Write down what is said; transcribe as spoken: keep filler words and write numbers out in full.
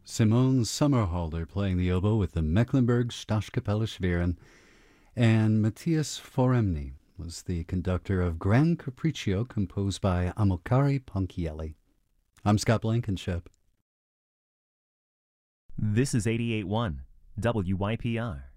Simone Sommerhalder playing the oboe with the Mecklenburg Staatskapelle Schwerin, and Matthias Foremny was the conductor of Grand Capriccio composed by Amilcare Ponchielli. I'm Scott Blankenship. This is eighty-eight point one W Y P R.